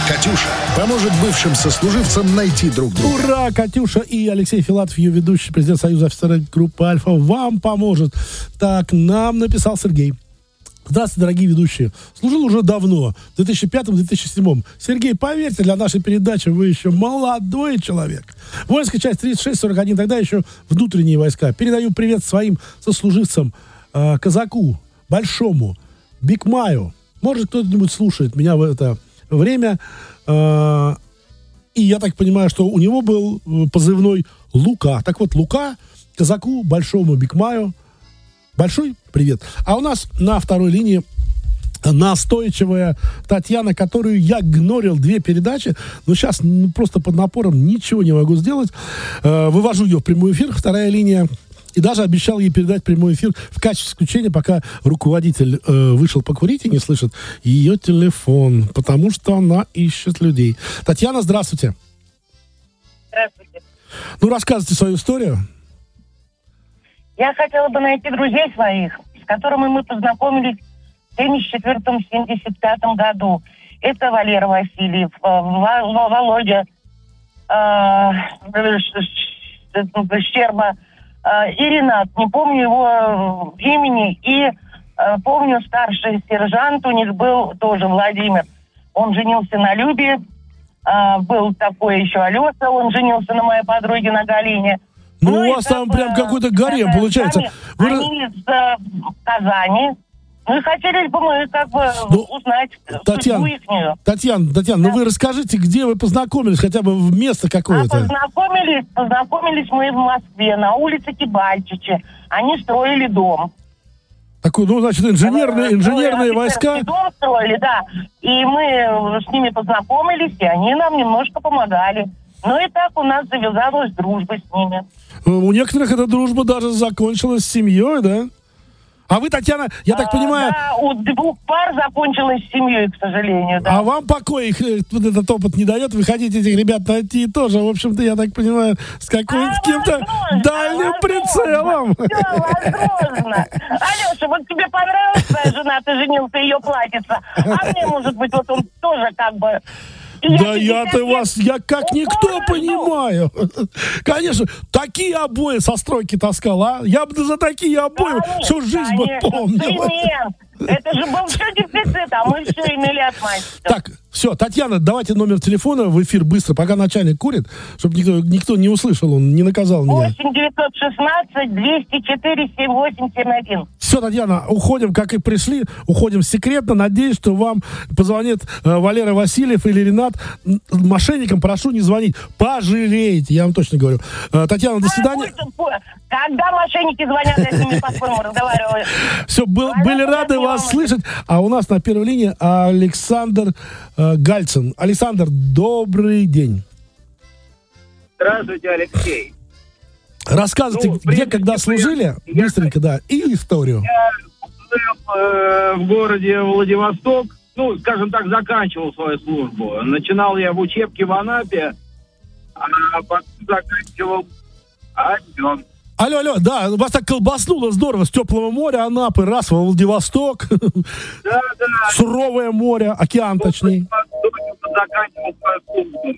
Катюша поможет бывшим сослуживцам найти друг друга. Ура! Катюша и Алексей Филатов, ее ведущий, президент Союза офицеров группы «Альфа», вам поможет. Так, нам написал Сергей. Здравствуйте, дорогие ведущие. Служил уже давно, в 2005-2007. Сергей, поверьте, для нашей передачи вы еще молодой человек. Воинская часть 36-41, тогда еще внутренние войска. Передаю привет своим сослуживцам, казаку, большому, Бикмаю. Может, кто-нибудь слушает меня в это время. И я так понимаю, что у него был позывной Лука. Так вот, Лука, казаку, большому Бикмаю, большой привет. А у нас на второй линии настойчивая Татьяна, которую я гнорил 2 передачи, но сейчас просто под напором ничего не могу сделать. Вывожу ее в прямой эфир, вторая линия. И даже обещал ей передать прямой эфир в качестве исключения, пока руководитель вышел покурить и не слышит ее телефон, потому что она ищет людей. Татьяна, здравствуйте. Здравствуйте. Ну, рассказывайте свою историю. Я хотела бы найти друзей своих, с которыми мы познакомились в 1974-1975 году. Это Валера Васильев, Володя Щерба и Ренат. Не помню его имени. И помню, старший сержант у них был тоже Владимир. Он женился на Любе. Был такой еще Алеша, он женился на моей подруге, на Галине. Ну, у вас там прям какой-то гарем получается. Они из Казани. Ну и хотели бы мы узнать судьбу ихнюю. Татьяна, ну вы расскажите, где вы познакомились, хотя бы в место какое-то. Познакомились мы в Москве, на улице Кибальчичи. Они строили дом. Такой, ну, значит, инженерные войска. Дом строили, да. И мы с ними познакомились, и они нам немножко помогали. Ну и так у нас завязалась дружба с ними. У некоторых эта дружба даже закончилась с семьей, да? А вы, Татьяна, я так понимаю... Да, у 2 пар закончилась с семьей, к сожалению, да. А вам покой этот опыт не дает? Вы хотите этих ребят найти тоже, в общем-то, я так понимаю, с каким-то дальним прицелом. Все возможно. Алеша, вот тебе понравилась твоя жена, ты женился, ее платьица. А мне, может быть, вот он тоже как бы... Да я-то вас, я как никто понимаю. Конечно, такие обои со стройки таскал, а? Я бы за такие обои всю жизнь бы помнил. Это же был все дефицит, а мы все имели отмазку. Так, все, Татьяна, давайте номер телефона в эфир быстро, пока начальник курит, чтобы никто не услышал, он не наказал меня. 8-916-204-7871. Все, Татьяна, уходим, как и пришли, уходим секретно. Надеюсь, что вам позвонит Валера Васильев или Ренат. Мошенникам прошу не звонить. Пожалеете, я вам точно говорю. Татьяна, до свидания. Когда мошенники звонят, я с ними по-своему разговариваю. Все, были рады вас слышать. А у нас на первой линии Александр Гальцин. Александр, добрый день. Здравствуйте, Алексей. Рассказывайте, где, когда служили, быстренько, да, и историю. Я служил в городе Владивосток, ну, скажем так, заканчивал свою службу. Начинал я в учебке в Анапе, а потом заканчивал Альбион. Алло, да, вас так колбаснуло здорово с теплого моря, Анапы, раз, во Владивосток. Да. Суровое море, океан точнее. Заканчивал свою службу.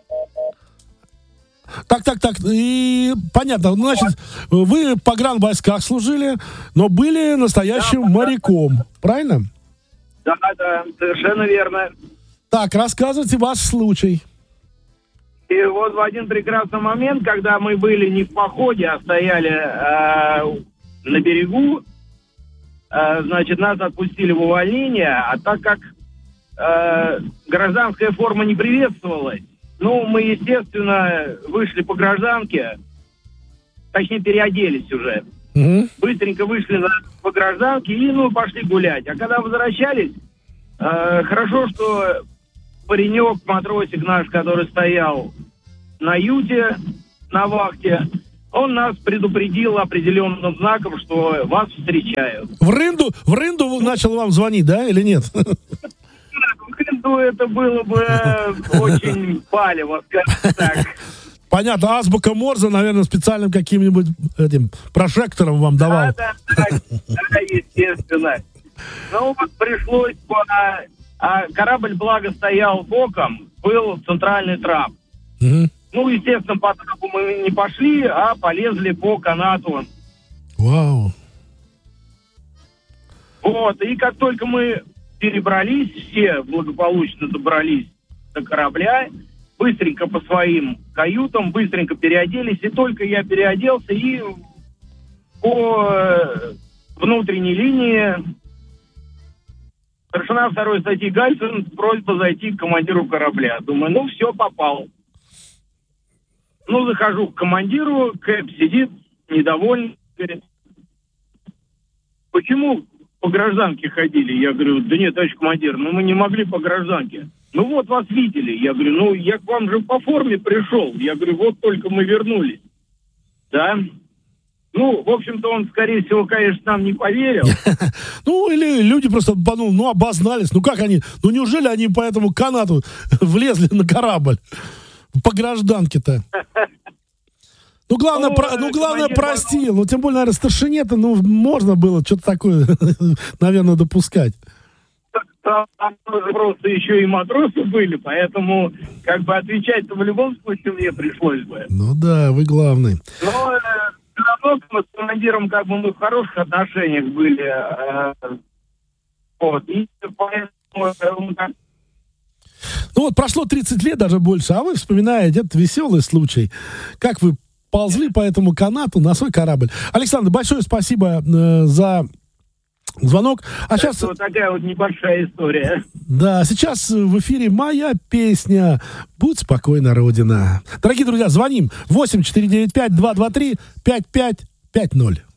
Так, и понятно, значит, вы в погранвойсках служили, но были настоящим моряком, правильно? Да, совершенно верно. Так, рассказывайте ваш случай. И вот в один прекрасный момент, когда мы были не в походе, а стояли на берегу, значит, нас отпустили в увольнение, а так как гражданская форма не приветствовалась, ну, мы, естественно, вышли по гражданке, точнее, переоделись уже. Быстренько вышли по гражданке и, пошли гулять. А когда возвращались, хорошо, что паренек, матросик наш, который стоял на юте, на вахте, он нас предупредил определенным знаком, что вас встречают. В рынду начал вам звонить, да, или нет? Это было бы очень палево, скажем так. Понятно, азбука Морзе, наверное, специальным каким-нибудь этим прожектором вам давал. Да, естественно. Ну, вот пришлось по А корабль, благо, стоял боком, был центральный трап. Угу. Ну, естественно, по трапу мы не пошли, а полезли по канату. Вау. Вот, и как только мы перебрались, все благополучно добрались до корабля, быстренько по своим каютам, быстренько переоделись, и только я переоделся, и по внутренней линии старшина второй статьи Гальцин, просьба зайти к командиру корабля. Думаю, ну все, попал. Ну, захожу к командиру, Кэп сидит, недовольный, говорит, почему по гражданке ходили? Я говорю, да нет, товарищ командир, ну мы не могли по гражданке. Ну вот вас видели. Я говорю, ну я к вам же по форме пришел. Я говорю, вот только мы вернулись. Да? Ну, в общем-то, он, скорее всего, конечно, нам не поверил. Ну, или люди просто подумали, ну, обознались. Ну, как они? Ну, неужели они по этому канату влезли на корабль? По гражданке-то. Ну, главное, простил. Ну, тем более, наверное, старшине-то, ну, можно было что-то такое, наверное, допускать. Там просто еще и матросы были, поэтому, как бы, отвечать-то в любом случае мне пришлось бы. Ну, да, вы главный. Но все равно мы с командиром, как бы, мы в хороших отношениях были. Вот, и поэтому... Ну, вот прошло 30 лет, даже больше, а вы вспоминаете этот веселый случай. Как вы ползли по этому канату на свой корабль. Александр, большое спасибо за звонок. А так сейчас... Вот такая вот небольшая история. Да, сейчас в эфире моя песня «Будь спокойна, Родина». Дорогие друзья, звоним 8-495-223-5550.